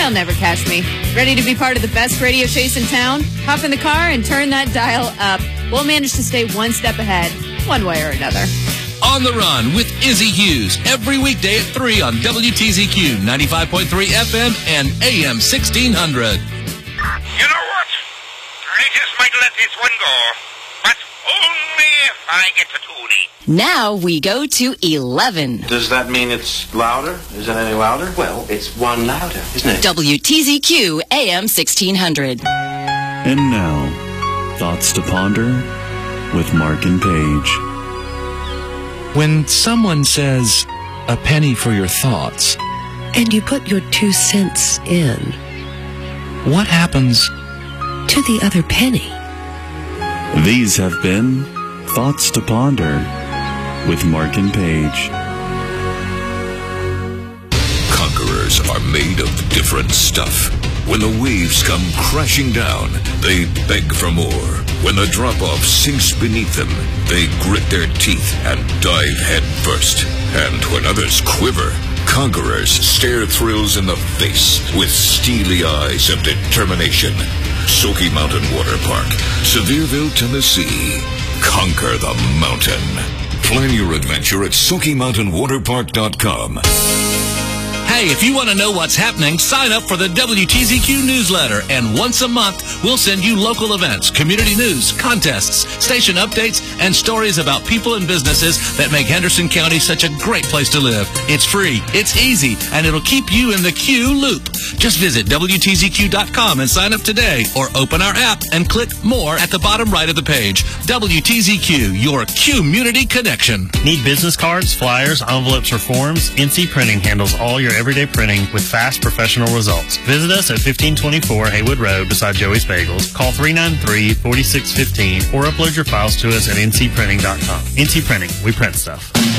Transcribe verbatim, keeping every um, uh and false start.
They'll never catch me. Ready to be part of the best radio chase in town? Hop in the car and turn that dial up. We'll manage to stay one step ahead, one way or another. On the Run with Izzy Hughes, every weekday at three on W T Z Q ninety-five point three F M and A M sixteen hundred. You know what? I just might let this one go, but only if I get to Toonie. Now we go to eleven. Does that mean it's louder? Is it any louder? Well, it's one louder, isn't it? W T Z Q A M sixteen hundred. And now, Thoughts to Ponder with Mark and Paige. When someone says, a penny for your thoughts, and you put your two cents in, what happens to the other penny? These have been Thoughts to Ponder with Mark and Paige. Conquerors are made of different stuff. When the waves come crashing down, they beg for more. When the drop-off sinks beneath them, they grit their teeth and dive head first. And when others quiver, conquerors stare thrills in the face with steely eyes of determination. Smoky Mountain Water Park, Sevierville, Tennessee. Conquer the mountain. Plan your adventure at Smoky Mountain Water Park dot com. Hey, if you want to know what's happening, sign up for the W T Z Q newsletter, and once a month, we'll send you local events, community news, contests, station updates, and stories about people and businesses that make Henderson County such a great place to live. It's free, it's easy, and it'll keep you in the Q loop. Just visit W T Z Q dot com and sign up today, or open our app and click More at the bottom right of the page. W T Z Q, your community connection. Need business cards, flyers, envelopes, or forms? N C Printing handles all your everyday printing with fast, professional results. Visit us at fifteen twenty-four Haywood Road beside Joey's Bagels. Call three nine three, four six one five or upload your files to us at N C printing dot com. N C Printing, we print stuff.